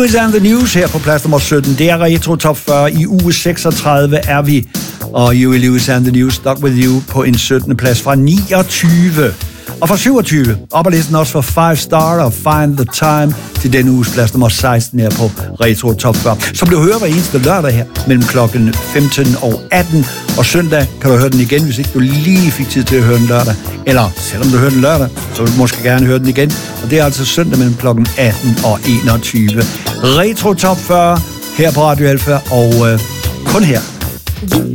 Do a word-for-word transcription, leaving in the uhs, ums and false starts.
Lewis and the News her på plads nummer sytten. Det er Retro Top fyrre. I uge seksogtredive er vi. Og Huey Lewis and the News, Stuck With You på en syttende plads fra niogtyve. Og fra syvogtyve, op ad listen også for Five Star og Find the Time til denne uges plads nummer seksten her på Retro Top fyrre. Som du hører hver eneste lørdag her mellem klokken femten og atten. Og søndag kan du høre den igen, hvis ikke du lige fik tid til at høre den lørdag. Eller selvom du hører den lørdag, så vil du måske gerne høre den igen. Og det er altså søndag mellem klokken atten og enogtyve. Retro Top fyrre her på Radio Alfa og øh, kun her.